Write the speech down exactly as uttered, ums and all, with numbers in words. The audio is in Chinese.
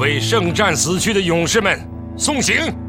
为圣战死去的勇士们送行。